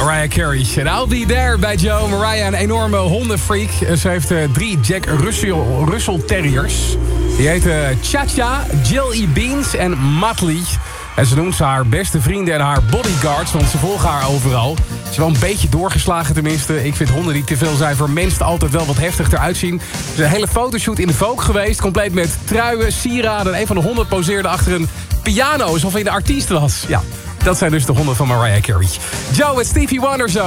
Mariah Carey. En I'll be there bij Joe. Mariah, een enorme hondenfreak. Ze heeft 3 Jack Russell Terriers. Die heten Cha-Cha, Jill E. Beans en Motley. En ze noemt ze haar beste vrienden en haar bodyguards, want ze volgen haar overal. Ze is wel een beetje doorgeslagen tenminste. Ik vind honden die te veel zijn vermenst altijd wel wat heftig eruit zien. Er is een hele fotoshoot in de Vogue geweest. Compleet met truien, sieraden. Een van de honden poseerde achter een piano, alsof hij de artiest was. Ja, dat zijn dus de honden van Mariah Carey. Joe, het Stevie Wonder Show.